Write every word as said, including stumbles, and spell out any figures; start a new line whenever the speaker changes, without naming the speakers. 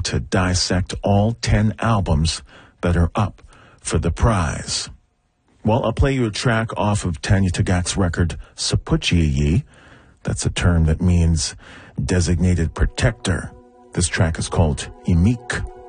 to dissect all ten albums that are up for the prize. Well, I'll play you a track off of Tanya Tagaq's record, Sapuchiyi. That's a term that means designated protector. This track is called Imik.